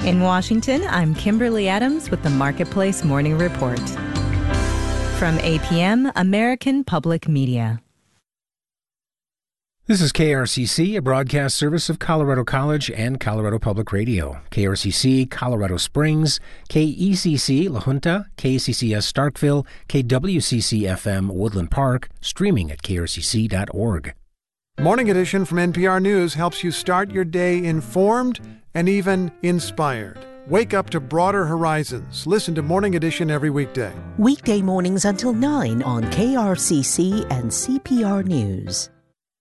In Washington, I'm Kimberly Adams with the Marketplace Morning Report. From APM, American Public Media. This is KRCC, a broadcast service of Colorado College and Colorado Public Radio. KRCC, Colorado Springs, KECC, La Junta, KCCS Starkville, KWCC-FM, Woodland Park, streaming at krcc.org. Morning Edition from NPR News helps you start your day informed and even inspired. Wake up to broader horizons. Listen to Morning Edition every weekday. Weekday mornings until 9 on KRCC and CPR News.